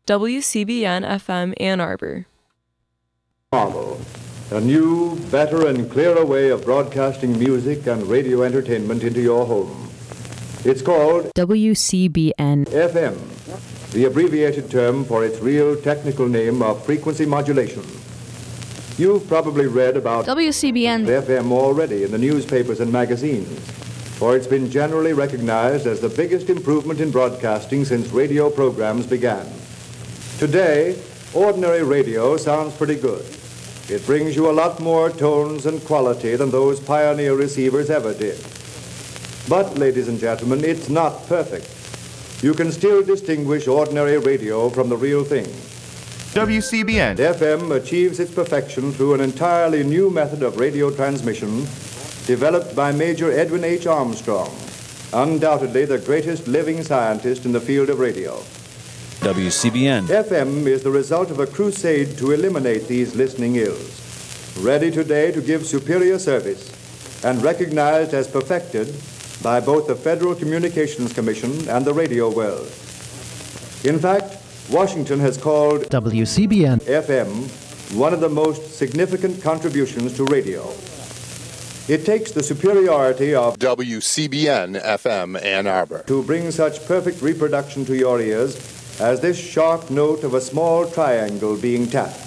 WCBN FM Ann Arbor. Marvel, a new, better, and clearer way of broadcasting music and radio entertainment into your home. It's called WCBN FM, the abbreviated term for its real technical name of frequency modulation. You've probably read about WCBN FM already in the newspapers and magazines, for it's been generally recognized as the biggest improvement in broadcasting since radio programs began. Today, ordinary radio sounds pretty good. It brings you a lot more tones and quality than those pioneer receivers ever did. But, ladies and gentlemen, it's not perfect. You can still distinguish ordinary radio from the real thing. WCBN FM achieves its perfection through an entirely new method of radio transmission developed by Major Edwin H. Armstrong, undoubtedly the greatest living scientist in the field of radio. WCBN FM is the result of a crusade to eliminate these listening ills, ready today to give superior service and recognized as perfected by both the Federal Communications Commission and the radio world. In fact, Washington has called WCBN FM one of the most significant contributions to radio. It takes the superiority of WCBN FM Ann Arbor to bring such perfect reproduction to your ears as this sharp note of a small triangle being tapped.